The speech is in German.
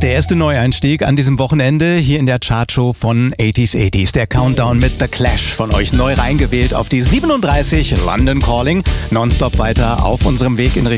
Der erste Neueinstieg an diesem Wochenende hier in der Chartshow von 80s. Der Countdown mit The Clash von euch neu reingewählt auf die 37 London Calling. Nonstop weiter auf unserem Weg in